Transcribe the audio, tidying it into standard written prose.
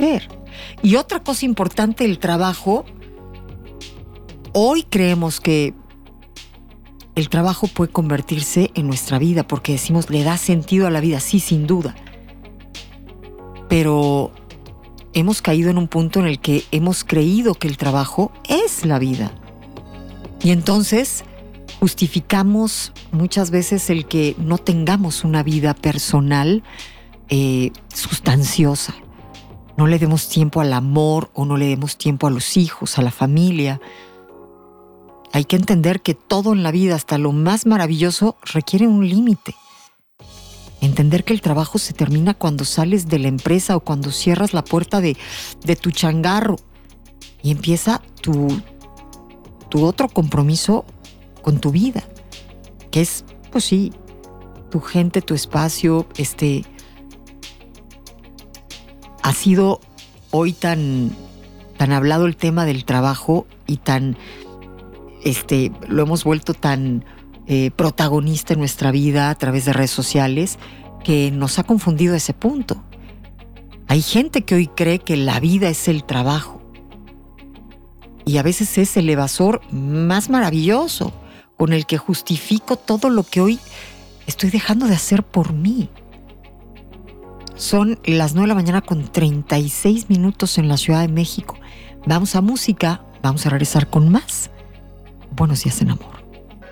hacer. Y otra cosa importante del trabajo, hoy creemos que el trabajo puede convertirse en nuestra vida porque decimos, le da sentido a la vida, sí, sin duda. Pero hemos caído en un punto en el que hemos creído que el trabajo es la vida. Y entonces justificamos muchas veces el que no tengamos una vida personal sustanciosa. No le demos tiempo al amor o no le demos tiempo a los hijos, a la familia. Hay que entender que todo en la vida, hasta lo más maravilloso, requiere un límite. Entender que el trabajo se termina cuando sales de la empresa o cuando cierras la puerta de tu changarro y empieza tu otro compromiso con tu vida, que es, pues sí, tu gente, tu espacio. Ha sido hoy tan hablado el tema del trabajo y lo hemos vuelto tan protagonista en nuestra vida a través de redes sociales que nos ha confundido ese punto. Hay gente que hoy cree que la vida es el trabajo y a veces es el evasor más maravilloso con el que justifico todo lo que hoy estoy dejando de hacer por mí. Son las 9 de la mañana con 36 minutos en la Ciudad de México. Vamos a música, vamos a regresar con más Buenos Días en Amor.